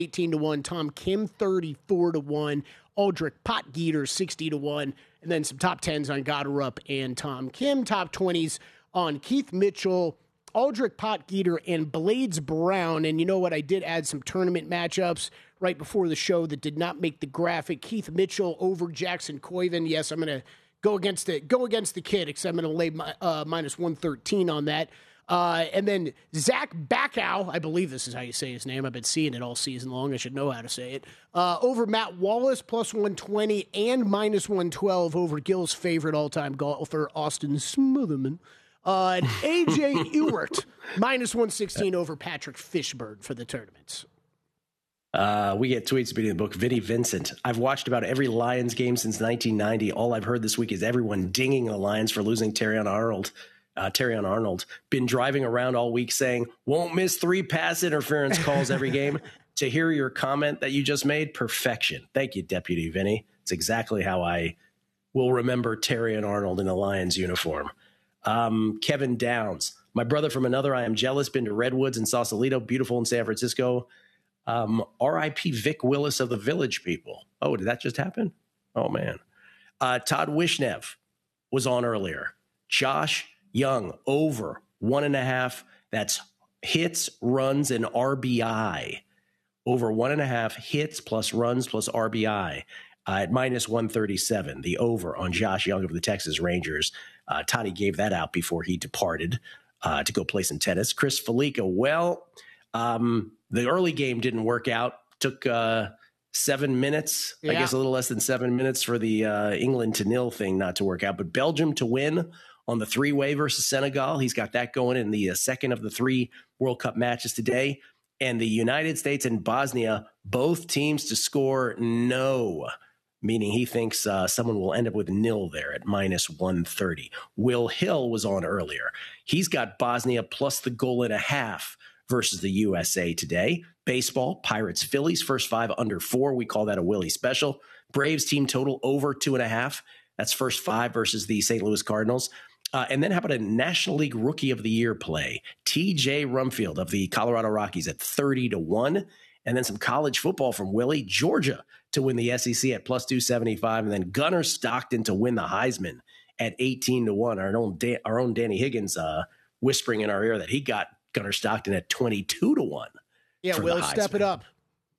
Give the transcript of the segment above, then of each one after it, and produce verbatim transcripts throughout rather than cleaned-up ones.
eighteen to one. Tom Kim, thirty-four to one. Aldrich Potgieter, sixty to one. And then some top tens on Goderup and Tom Kim. Top twenties on Keith Mitchell, Aldrich Potgieter, and Blades Brown. And you know what? I did add some tournament matchups right before the show that did not make the graphic. Keith Mitchell over Jackson Koiven. Yes, I'm going to go against the go against the kid, except I'm going to lay my, uh, minus one thirteen on that. Uh, and then Zach Backow, I believe this is how you say his name. I've been seeing it all season long. I should know how to say it. Uh, over Matt Wallace, plus one twenty, and minus one twelve over Gil's favorite all-time golfer, Austin Smotherman. Uh, and A J Ewert, minus one sixteen over Patrick Fishburne for the tournaments. Uh, we get tweets beating the book. Vinny Vincent. I've watched about every Lions game since nineteen ninety. All I've heard this week is everyone dinging the Lions for losing Terrion Arnold. Uh, Terrion Arnold. Been driving around all week saying, won't miss three pass interference calls every game. To hear your comment that you just made, perfection. Thank you, Deputy Vinny. It's exactly how I will remember Terrion Arnold in a Lions uniform. Um, Kevin Downs. My brother from another, I am jealous. Been to Redwoods and Sausalito. Beautiful in San Francisco. Um, R I P Vic Willis of the Village People. Oh, did that just happen? Oh, man. Uh, Todd Wishnev was on earlier. Josh Young, over one and a half. That's hits, runs, and R B I. Over one and a half hits plus runs plus R B I uh, at minus one thirty-seven. The over on Josh Young of the Texas Rangers. Uh, Toddy gave that out before he departed uh, to go play some tennis. Chris Felica, well, um, the early game didn't work out. Took uh, seven minutes, yeah. I guess a little less than seven minutes for the uh, England to nil thing not to work out. But Belgium to win on the three-way versus Senegal. He's got that going in the uh, second of the three World Cup matches today. And the United States and Bosnia, both teams to score no, meaning he thinks uh, someone will end up with nil there at minus one thirty. Will Hill was on earlier. He's got Bosnia plus the goal and a half versus the U S A today. Baseball, Pirates, Phillies, first five under four. We call that a Willie special. Braves team total over two and a half. That's first five versus the Saint Louis Cardinals. Uh, and then how about a National League Rookie of the Year play? T J Rumfield of the Colorado Rockies at thirty to one. And then some college football from Willie. Georgia to win the S E C at plus two seventy-five. And then Gunnar Stockton to win the Heisman at eighteen to one. Our own, Dan, our own Danny Higgins uh, whispering in our ear that he got Gunnar Stockton at twenty-two to one. Yeah, Willie, step it up.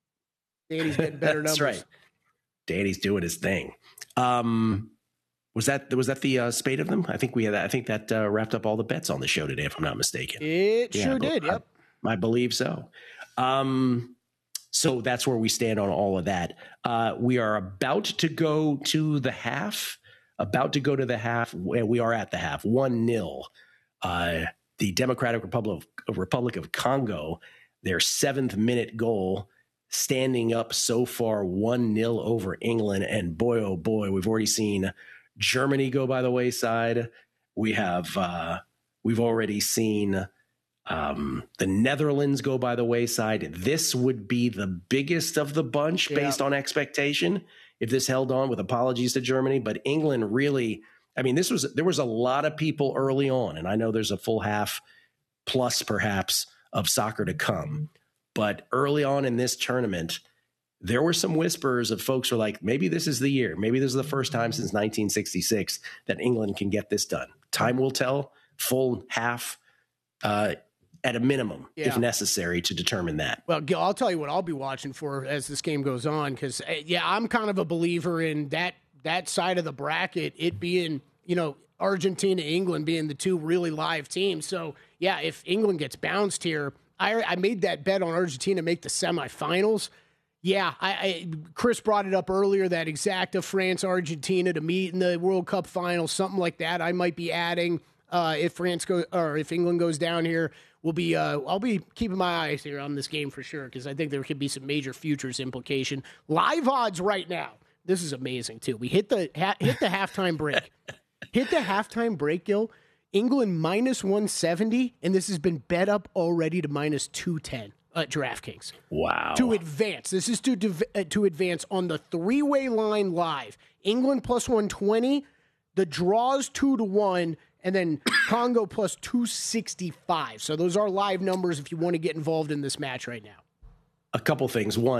Danny's getting better numbers. That's right. Danny's doing his thing. Um... Was that was that the uh, spate of them? I think we had. I think that uh, wrapped up all the bets on the show today, if I'm not mistaken. It yeah, sure did. Yep, I, I believe so. Um, so that's where we stand on all of that. Uh, we are about to go to the half. About to go to the half. We are at the half. One nil. Uh, the Democratic Republic of, Republic of Congo, their seventh minute goal, standing up so far one nil over England. And boy, oh boy, we've already seen Germany go by the wayside. We have uh, we've already seen um, the Netherlands go by the wayside. This would be the biggest of the bunch yeah. based on expectation if this held on, with apologies to Germany. But England really, I mean, this was there was a lot of people early on, and I know there's a full half plus perhaps of soccer to come. But early on in this tournament, there were some whispers of folks who were like, maybe this is the year. Maybe this is the first time since nineteen sixty-six that England can get this done. Time will tell. Full half uh, at a minimum, yeah. if necessary, to determine that. Well, Gil, I'll tell you what I'll be watching for as this game goes on, because, yeah, I'm kind of a believer in that that side of the bracket, it being, you know, Argentina, England being the two really live teams. So, yeah, if England gets bounced here, I, I made that bet on Argentina make the semifinals. Yeah, I, I, Chris brought it up earlier, that exacta France, Argentina to meet in the World Cup final, something like that. I might be adding uh, if France go or if England goes down here. We'll be uh, I'll be keeping my eyes here on this game for sure, because I think there could be some major futures implication. Live odds right now. This is amazing too. We hit the ha- hit the halftime break. hit the halftime break, Gil. England minus one seventy, and this has been bet up already to minus two ten. At DraftKings. Wow. To advance. This is to div- uh, to advance on the three-way line live. England plus one twenty, the draws two to one, and then Congo plus two sixty-five. So those are live numbers if you want to get involved in this match right now. A couple things. One,